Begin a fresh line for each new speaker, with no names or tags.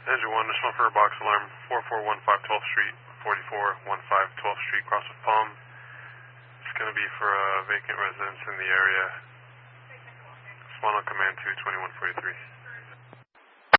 Engine 1, this one for a box alarm, 4415 12th Street, 4415 12th Street, cross of Palm. It's going to be for a vacant residence in the area. Swan on command 22143.